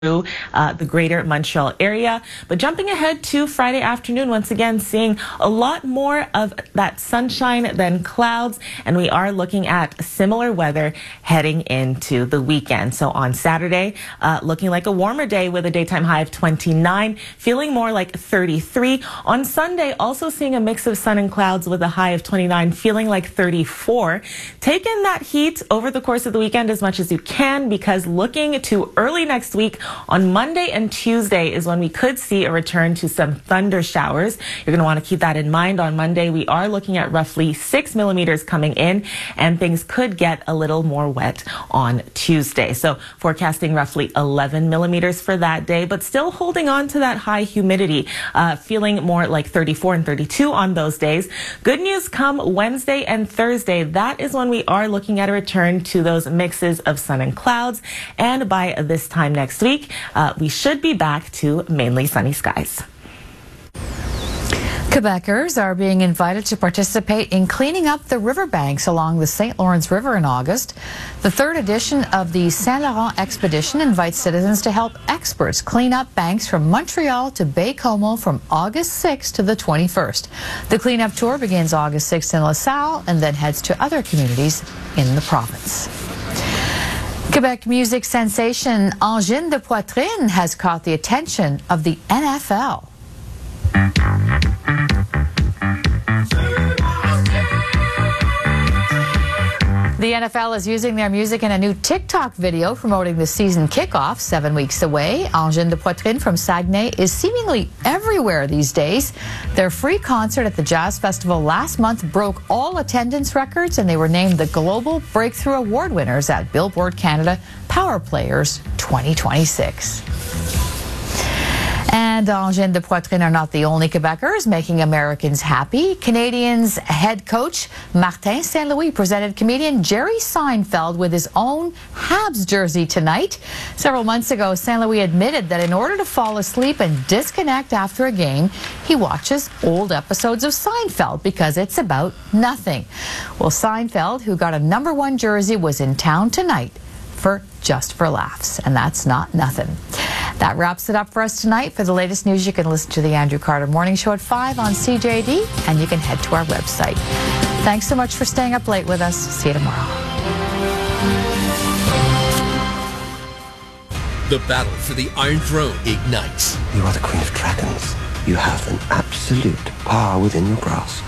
through the greater Montreal area. But jumping ahead to Friday afternoon, once again, seeing a lot more of that sunshine than clouds. And we are looking at similar weather heading into the weekend. So on Saturday, looking like a warmer day with a daytime high of 29, feeling more like 33. On Sunday, also seeing a mix of sun and clouds with a high of 29, feeling like 34. Take in that heat over the course of the weekend as much as you can, because looking to early next week, on Monday and Tuesday is when we could see a return to some thunder showers. You're going to want to keep that in mind. On Monday, we are looking at roughly 6 millimeters coming in, and things could get a little more wet on Tuesday. So forecasting roughly 11 millimeters for that day, but still holding on to that high humidity, feeling more like 34 and 32 on those days. Good news come Wednesday and Thursday. That is when we are looking at a return to those mixes of sun and clouds. And by this time next week, we should be back to mainly sunny skies. Quebecers are being invited to participate in cleaning up the riverbanks along the St. Lawrence River in August. The third edition of the Saint Laurent Expedition invites citizens to help experts clean up banks from Montreal to Baie-Comeau from August 6th to the 21st. The cleanup tour begins August 6th in LaSalle and then heads to other communities in the province. Quebec music sensation Angine de Poitrine has caught the attention of the NFL. The NFL is using their music in a new TikTok video promoting the season kickoff 7 weeks away. Angine de Poitrine from Saguenay is seemingly everywhere these days. Their free concert at the Jazz Festival last month broke all attendance records, and they were named the Global Breakthrough Award winners at Billboard Canada Power Players 2026. And Angine de Poitrine are not the only Quebecers making Americans happy. Canadians head coach Martin St. Louis presented comedian Jerry Seinfeld with his own Habs jersey tonight. Several months ago, St. Louis admitted that in order to fall asleep and disconnect after a game, he watches old episodes of Seinfeld because it's about nothing. Well, Seinfeld, who got a #1 jersey, was in town tonight for Just for Laughs, and that's not nothing. That wraps it up for us tonight. For the latest news, you can listen to the Andrew Carter Morning Show at 5 on CJD, and you can head to our website. Thanks so much for staying up late with us. See you tomorrow. The battle for the Iron Throne ignites. You are the Queen of Dragons. You have an absolute power within your grasp.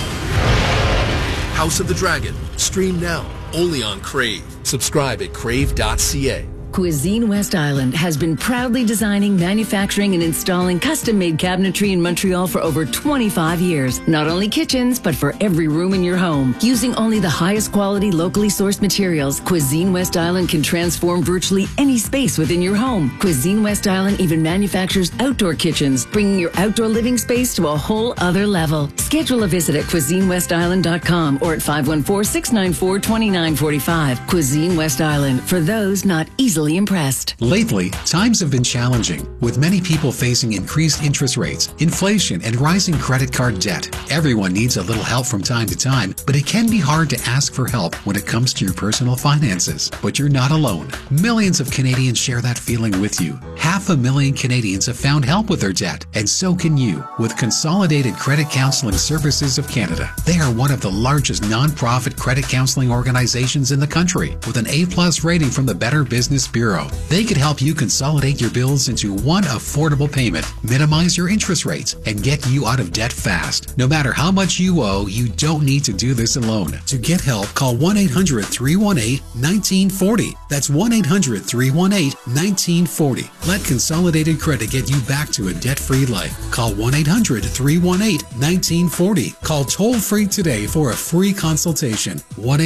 House of the Dragon. Stream now, only on Crave. Subscribe at crave.ca. Cuisine West Island has been proudly designing, manufacturing, and installing custom-made cabinetry in Montreal for over 25 years. Not only kitchens, but for every room in your home. Using only the highest quality, locally sourced materials, Cuisine West Island can transform virtually any space within your home. Cuisine West Island even manufactures outdoor kitchens, bringing your outdoor living space to a whole other level. Schedule a visit at cuisinewestisland.com or at 514-694-2945. Cuisine West Island, for those not easily impressed. Lately, times have been challenging, with many people facing increased interest rates, inflation, and rising credit card debt. Everyone needs a little help from time to time, but it can be hard to ask for help when it comes to your personal finances. But you're not alone. Millions of Canadians share that feeling with you. 500,000 Canadians have found help with their debt, and so can you with Consolidated Credit Counseling Services of Canada. They are one of the largest non-profit credit counseling organizations in the country, with an A+ rating from the Better Business Bureau. They could help you consolidate your bills into one affordable payment, minimize your interest rates, and get you out of debt fast. No matter how much you owe, you don't need to do this alone. To get help, call 1-800-318-1940. That's 1-800-318-1940. Let Consolidated Credit get you back to a debt-free life. Call 1-800-318-1940. Call toll-free today for a free consultation.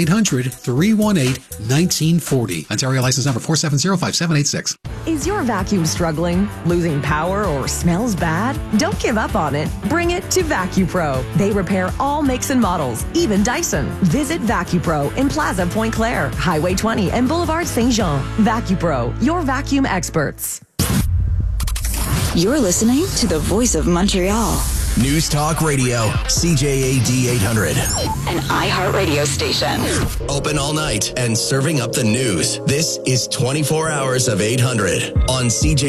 1-800-318-1940. Ontario license number 4705786. Is your vacuum struggling, losing power, or smells bad? Don't give up on it. Bring it to VacuPro. They repair all makes and models, even Dyson. Visit VacuPro in Plaza Point Claire, Highway 20, and Boulevard Saint-Jean. VacuPro, your vacuum experts. You're listening to the Voice of Montreal. News Talk Radio, CJAD 800. An iHeartRadio station. Open all night and serving up the news. This is 24 hours of 800 on CJ.